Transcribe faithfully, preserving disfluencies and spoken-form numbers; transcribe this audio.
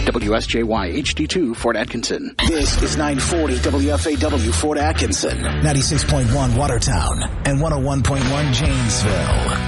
W S J Y H D two, Fort Atkinson. This is nine forty W F A W, Fort Atkinson, ninety-six point one Watertown, and one oh one point one Janesville.